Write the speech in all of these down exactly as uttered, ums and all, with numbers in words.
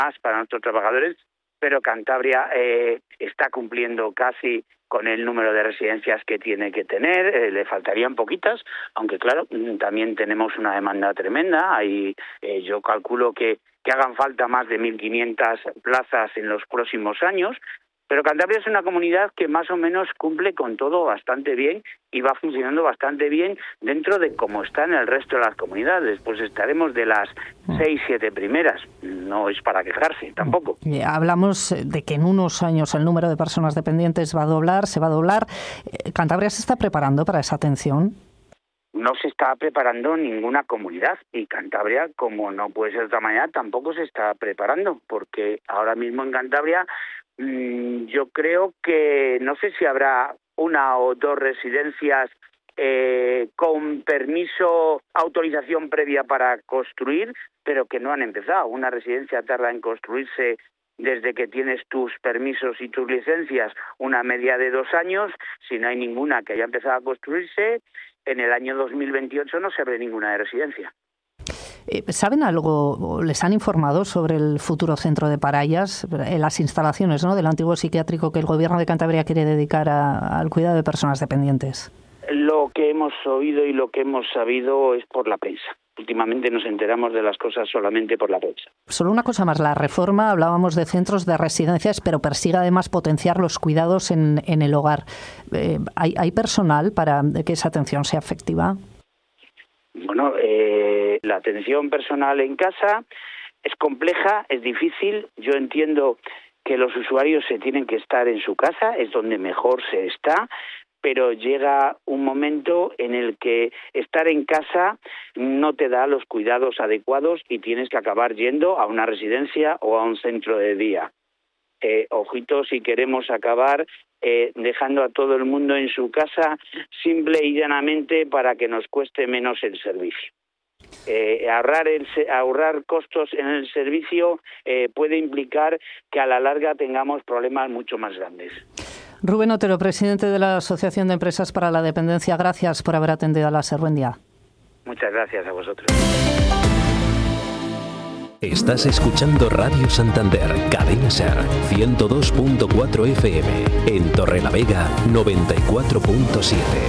más para nuestros trabajadores, pero Cantabria eh, está cumpliendo casi con el número de residencias que tiene que tener. Eh, le faltarían poquitas, aunque claro, también tenemos una demanda tremenda. Hay, eh, yo calculo que, que hagan falta más de mil quinientas plazas en los próximos años. Pero Cantabria es una comunidad que más o menos cumple con todo bastante bien y va funcionando bastante bien dentro de cómo está en el resto de las comunidades. Pues estaremos de las seis, siete primeras. No es para quejarse tampoco. Hablamos de que en unos años el número de personas dependientes va a doblar, se va a doblar. ¿Cantabria se está preparando para esa atención? No se está preparando ninguna comunidad y Cantabria, como no puede ser de otra manera, tampoco se está preparando, porque ahora mismo en Cantabria yo creo que no sé si habrá una o dos residencias eh, con permiso, autorización previa para construir, pero que no han empezado. Una residencia tarda en construirse desde que tienes tus permisos y tus licencias, una media de dos años. Si no hay ninguna que haya empezado a construirse, en el año dos mil veintiocho no se abre ninguna de residencia. ¿Saben algo, les han informado sobre el futuro centro de Parayas, las instalaciones, ¿no?, del antiguo psiquiátrico que el Gobierno de Cantabria quiere dedicar a, al cuidado de personas dependientes? Lo que hemos oído y lo que hemos sabido es por la prensa. Últimamente nos enteramos de las cosas solamente por la prensa. Solo una cosa más, la reforma, hablábamos de centros de residencias, pero persigue además potenciar los cuidados en, en el hogar. Eh, ¿hay, ¿Hay personal para que esa atención sea efectiva? Bueno, eh, la atención personal en casa es compleja, es difícil. Yo entiendo que los usuarios se tienen que estar en su casa, es donde mejor se está, pero llega un momento en el que estar en casa no te da los cuidados adecuados y tienes que acabar yendo a una residencia o a un centro de día. Eh, ojito si queremos acabar eh, dejando a todo el mundo en su casa simple y llanamente para que nos cueste menos el servicio. Eh, ahorrar, el, ahorrar costos en el servicio eh, puede implicar que a la larga tengamos problemas mucho más grandes. Rubén Otero, presidente de la Asociación de Empresas para la Dependencia, gracias por haber atendido a la SER. Buen día. Muchas gracias a vosotros. Estás escuchando Radio Santander, Cadena SER, ciento dos punto cuatro F M, en Torrelavega, noventa y cuatro punto siete.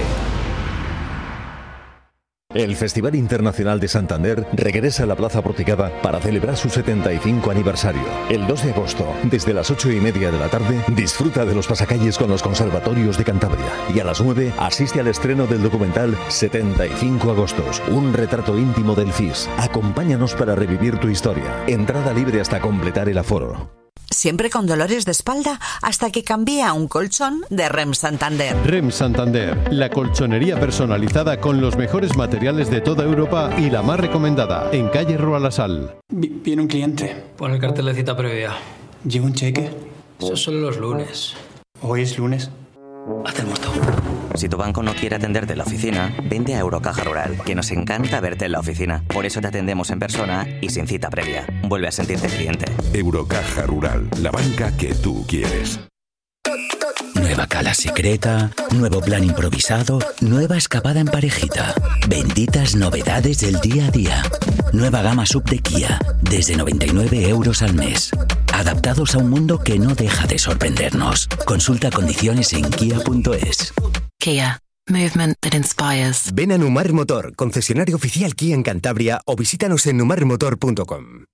El Festival Internacional de Santander regresa a la Plaza Porticada para celebrar su setenta y cinco aniversario. El dos de agosto, desde las ocho y media de la tarde, disfruta de los pasacalles con los conservatorios de Cantabria. Y a las nueve, asiste al estreno del documental setenta y cinco agostos, un retrato íntimo del F I S. Acompáñanos para revivir tu historia. Entrada libre hasta completar el aforo. Siempre con dolores de espalda hasta que cambié a un colchón de REM Santander. REM Santander, la colchonería personalizada con los mejores materiales de toda Europa y la más recomendada, en calle Rua La Sal. Viene un cliente. Pon el cartel de cita previa. ¿Lleva un cheque? Eso son los lunes. ¿Hoy es lunes? Haz el muerto. Si tu banco no quiere atenderte en la oficina, vente a Eurocaja Rural, que nos encanta verte en la oficina. Por eso te atendemos en persona y sin cita previa. Vuelve a sentirte cliente. Eurocaja Rural, la banca que tú quieres. Nueva cala secreta, nuevo plan improvisado, nueva escapada en parejita. Benditas novedades del día a día. Nueva gama sub de Kia, desde noventa y nueve euros al mes. Adaptados a un mundo que no deja de sorprendernos. Consulta condiciones en kia punto es. Kia. Movement that inspires. Ven a Numar Motor, concesionario oficial Kia en Cantabria, o visítanos en numar motor punto com.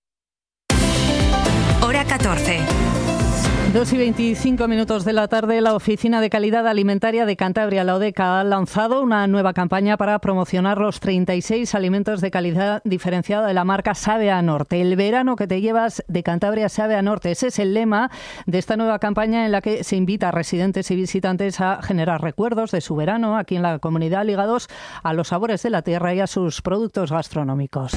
Hora catorce. Dos y veinticinco minutos de la tarde, la Oficina de Calidad Alimentaria de Cantabria, la ODECA, ha lanzado una nueva campaña para promocionar los treinta y seis alimentos de calidad diferenciada de la marca Sabe a Norte. El verano que te llevas de Cantabria sabe a Norte. Ese es el lema de esta nueva campaña en la que se invita a residentes y visitantes a generar recuerdos de su verano aquí en la comunidad ligados a los sabores de la tierra y a sus productos gastronómicos.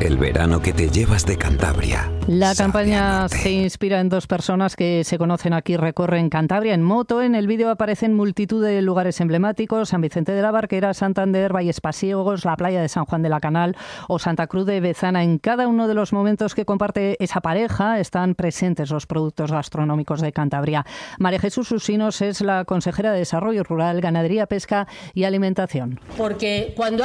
El verano que te llevas de Cantabria. La campaña se inspira en dos personas que se conocen aquí, recorren Cantabria en moto. En el vídeo aparecen multitud de lugares emblemáticos: San Vicente de la Barquera, Santander, Valles Pasiegos, la playa de San Juan de la Canal o Santa Cruz de Bezana. En cada uno de los momentos que comparte esa pareja están presentes los productos gastronómicos de Cantabria. María Jesús Usinos es la consejera de Desarrollo Rural, Ganadería, Pesca y Alimentación. Porque cuando